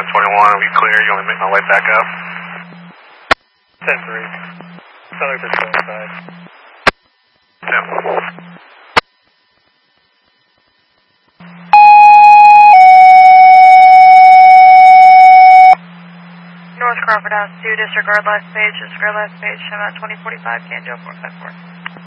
721, we clear. You want me to make my way back up? 10-3. Southern Pacific inside. 10. North Crawford House 2, disregard last page, I'm at 2045, Canjo 454.